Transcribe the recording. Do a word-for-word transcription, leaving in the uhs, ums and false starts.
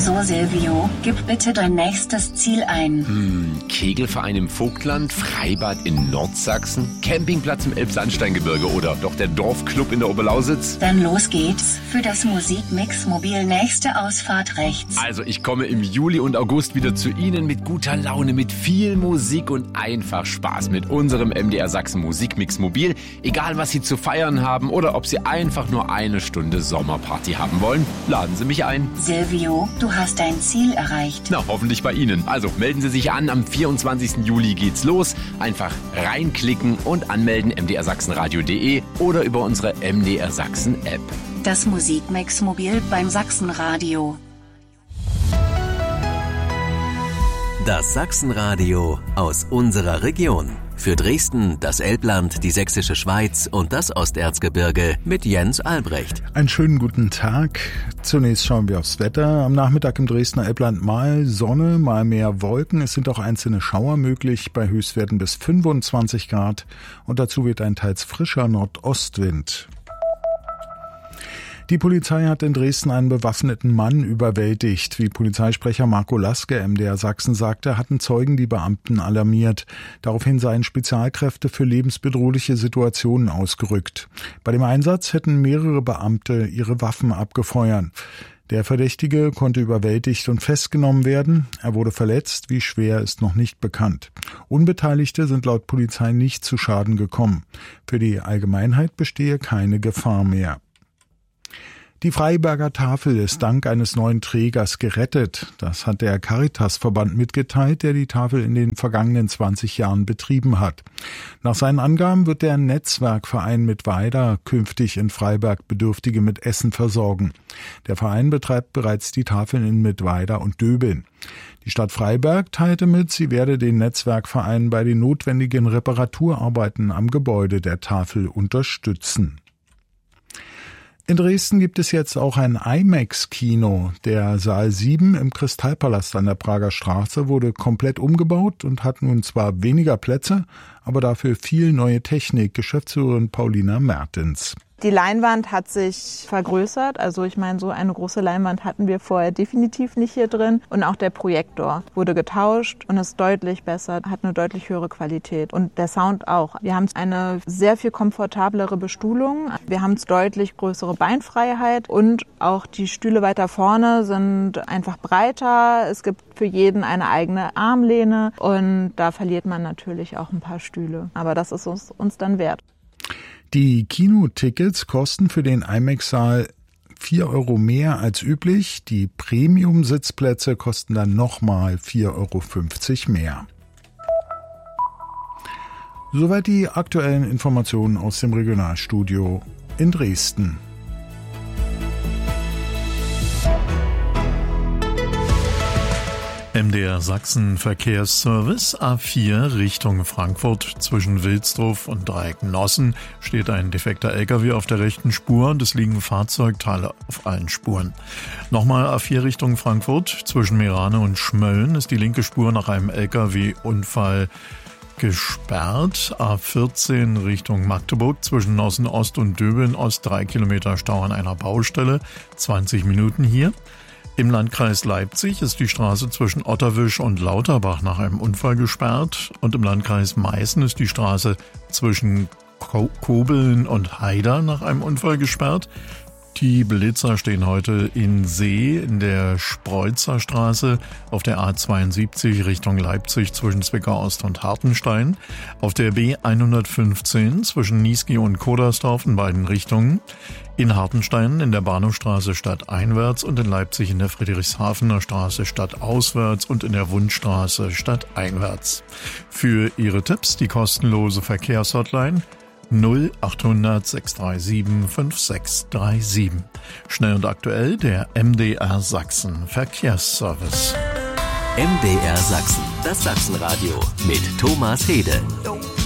So Silvio, gib bitte dein nächstes Ziel ein. Hm, Kegelverein im Vogtland, Freibad in Nordsachsen, Campingplatz im Elbsandsteingebirge oder doch der Dorfclub in der Oberlausitz? Dann los geht's für das Musikmix-Mobil nächste Ausfahrt rechts. Also ich komme im Juli und August wieder zu Ihnen mit guter Laune, mit viel Musik und einfach Spaß mit unserem M D R Sachsen Musikmix-Mobil. Egal was Sie zu feiern haben oder ob Sie einfach nur eine Stunde Sommerparty haben wollen, laden Sie mich ein. Silvio, du hast dein Ziel erreicht. Na, hoffentlich bei Ihnen. Also melden Sie sich an, am vierundzwanzigsten Juli geht's los. Einfach reinklicken und anmelden m d r sachsenradio punkt d e oder über unsere M D R Sachsen App. Das Musikmix-Mobil beim Sachsenradio. Das Sachsenradio aus unserer Region. Für Dresden, das Elbland, die Sächsische Schweiz und das Osterzgebirge mit Jens Albrecht. Einen schönen guten Tag. Zunächst schauen wir aufs Wetter. Am Nachmittag im Dresdner Elbland mal Sonne, mal mehr Wolken. Es sind auch einzelne Schauer möglich bei Höchstwerten bis fünfundzwanzig Grad. Und dazu weht ein teils frischer Nordostwind. Die Polizei hat in Dresden einen bewaffneten Mann überwältigt. Wie Polizeisprecher Marco Laske M D R Sachsen sagte, hatten Zeugen die Beamten alarmiert. Daraufhin seien Spezialkräfte für lebensbedrohliche Situationen ausgerückt. Bei dem Einsatz hätten mehrere Beamte ihre Waffen abgefeuert. Der Verdächtige konnte überwältigt und festgenommen werden. Er wurde verletzt. Wie schwer ist noch nicht bekannt. Unbeteiligte sind laut Polizei nicht zu Schaden gekommen. Für die Allgemeinheit bestehe keine Gefahr mehr. Die Freiberger Tafel ist dank eines neuen Trägers gerettet. Das hat der Caritas-Verband mitgeteilt, der die Tafel in den vergangenen zwanzig Jahren betrieben hat. Nach seinen Angaben wird der Netzwerkverein Mittweida künftig in Freiberg Bedürftige mit Essen versorgen. Der Verein betreibt bereits die Tafeln in Mittweida und Döbeln. Die Stadt Freiberg teilte mit, sie werde den Netzwerkverein bei den notwendigen Reparaturarbeiten am Gebäude der Tafel unterstützen. In Dresden gibt es jetzt auch ein IMAX-Kino. Der Saal sieben im Kristallpalast an der Prager Straße wurde komplett umgebaut und hat nun zwar weniger Plätze, aber dafür viel neue Technik. Geschäftsführerin Paulina Mertens. Die Leinwand hat sich vergrößert. Also ich meine, so eine große Leinwand hatten wir vorher definitiv nicht hier drin. Und auch der Projektor wurde getauscht und ist deutlich besser, hat eine deutlich höhere Qualität. Und der Sound auch. Wir haben eine sehr viel komfortablere Bestuhlung. Wir haben deutlich größere Beinfreiheit und auch die Stühle weiter vorne sind einfach breiter. Es gibt für jeden eine eigene Armlehne und da verliert man natürlich auch ein paar Stühle. Aber das ist uns, uns dann wert. Die Kinotickets kosten für den IMAX-Saal vier Euro mehr als üblich. Die Premium-Sitzplätze kosten dann nochmal vier Euro fünfzig mehr. Soweit die aktuellen Informationen aus dem Regionalstudio in Dresden. M D R Sachsen Verkehrsservice A vier Richtung Frankfurt zwischen Wilsdruff und Dreiecknossen steht ein defekter L K W auf der rechten Spur und es liegen Fahrzeugteile auf allen Spuren. Nochmal A vier Richtung Frankfurt zwischen Meerane und Schmölln ist die linke Spur nach einem L K W-Unfall gesperrt. A vierzehn Richtung Magdeburg zwischen Nossen Ost und Döbeln Ost drei Kilometer Stau an einer Baustelle, zwanzig Minuten hier. Im Landkreis Leipzig ist die Straße zwischen Otterwisch und Lauterbach nach einem Unfall gesperrt und im Landkreis Meißen ist die Straße zwischen Kobeln und Haida nach einem Unfall gesperrt. Die Blitzer stehen heute in See in der Spreutzer Straße auf der A zweiundsiebzig Richtung Leipzig zwischen Zwickau Ost und Hartenstein, auf der B hundertfünfzehn zwischen Niesky und Kodersdorf in beiden Richtungen, in Hartenstein in der Bahnhofstraße stadteinwärts und in Leipzig in der Friedrichshafener Straße stadtauswärts und in der Wundstraße stadteinwärts. Für Ihre Tipps die kostenlose Verkehrshotline null achthundert sechs drei sieben fünf sechs drei sieben. Schnell und aktuell der M D R Sachsen Verkehrsservice. M D R Sachsen, das Sachsenradio mit Thomas Hede.